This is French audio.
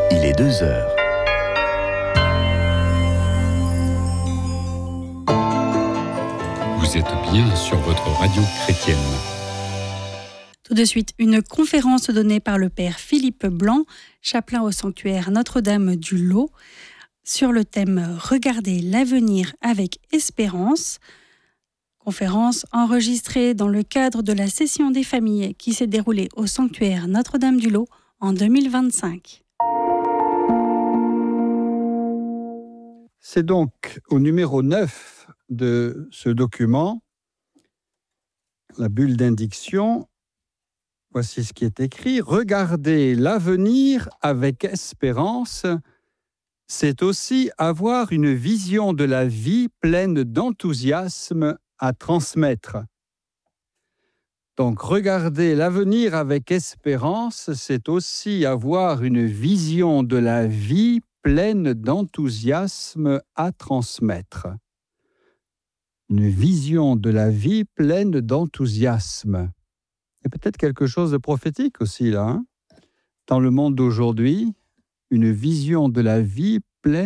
Il est 2 heures. Vous êtes bien sur votre radio chrétienne. Tout de suite, une conférence donnée par le père Philippe Blanc, chapelain au sanctuaire Notre-Dame du Lot, sur le thème « Regardez l'avenir avec espérance ». Conférence enregistrée dans le cadre de la session des familles qui s'est déroulée au sanctuaire Notre-Dame du Lot en 2025. C'est donc au numéro 9 de ce document, la bulle d'indiction. Voici ce qui est écrit. « Regardez l'avenir avec espérance, c'est aussi avoir une vision de la vie pleine d'enthousiasme à transmettre. » Donc, regarder l'avenir avec espérance, c'est aussi avoir une vision de la vie pleine d'enthousiasme à transmettre. Une vision de la vie pleine d'enthousiasme. Il y a peut-être quelque chose de prophétique aussi, là. Dans le monde d'aujourd'hui, une vision de la vie pleine